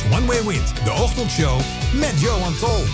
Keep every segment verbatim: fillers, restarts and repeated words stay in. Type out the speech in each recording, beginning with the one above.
One Way Wind, de ochtendshow met Johan Tol.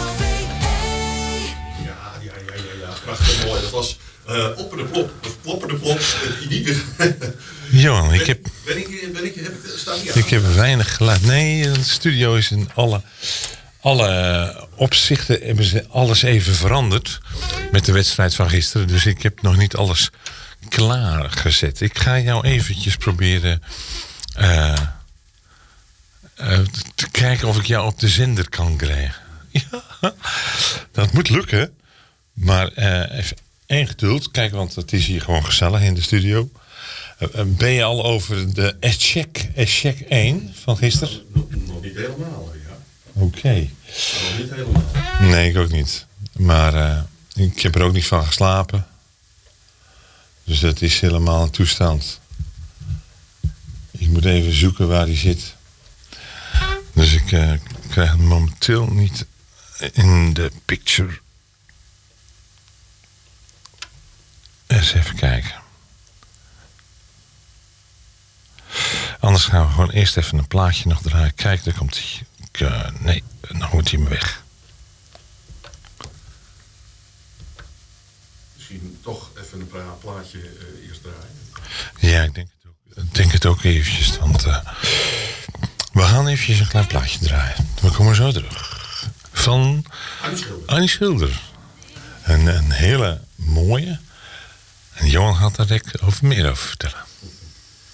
Ja, ja, ja, ja, ja. Prachtig mooi. Dat was uh, op de plop, of plopper de plop. Johan, ik heb... Ben ik, ben ik, heb ik, sta niet aan? Ik heb weinig geluid. Nee, de studio is in alle, alle opzichten hebben ze alles even veranderd met de wedstrijd van gisteren. Dus ik heb nog niet alles klaargezet. Ik ga jou eventjes proberen uh, uh, te kijken of ik jou op de zender kan krijgen. Ja, dat moet lukken. Maar uh, even één geduld. Kijk, want het is hier gewoon gezellig in de studio. Uh, ben je al over de Eschek, Eschek één van gisteren? Nog, nog niet helemaal, ja. Oké. Okay. Nog niet helemaal. Nee, ik ook niet. Maar uh, ik heb er ook niet van geslapen. Dus dat is helemaal een toestand. Ik moet even zoeken waar hij zit. Dus ik uh, krijg hem momenteel niet in de picture. Eens even kijken. Anders gaan we gewoon eerst even een plaatje nog draaien. Kijk, daar komt hij. Uh, nee, dan moet hij me weg. Misschien toch even een pra- plaatje uh, eerst draaien. Ja, ik denk het ook, ik denk het ook eventjes. Want uh, we gaan eventjes een klein plaatje draaien. We komen zo terug. Van Annie Schilder. Annie Schilder. Een, een hele mooie. En Johan gaat daar direct over meer over vertellen.